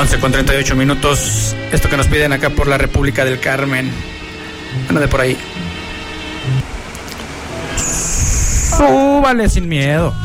11:38. Esto que nos piden acá por la República del Carmen. Bueno, de por ahí. Súbale sin miedo.